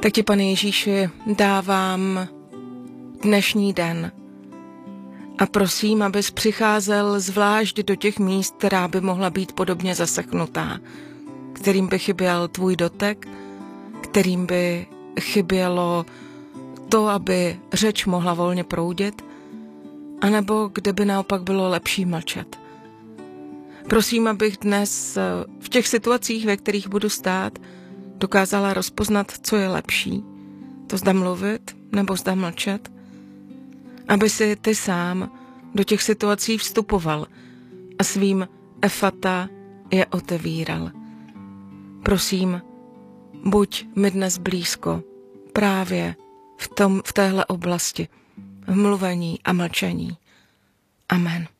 Tak ti, Pane Ježíši, dávám dnešní den a prosím, abys přicházel zvlášť do těch míst, která by mohla být podobně zaseknutá, kterým by chyběl tvůj dotek, kterým by chybělo to, aby řeč mohla volně proudit, anebo kde by naopak bylo lepší mlčet. Prosím, abych dnes v těch situacích, ve kterých budu stát, dokázala rozpoznat, co je lepší, to zda mluvit nebo zda mlčet, aby si ty sám do těch situací vstupoval a svým efata je otevíral. Prosím, buď mi dnes blízko právě v téhle oblasti, v mluvení a mlčení. Amen.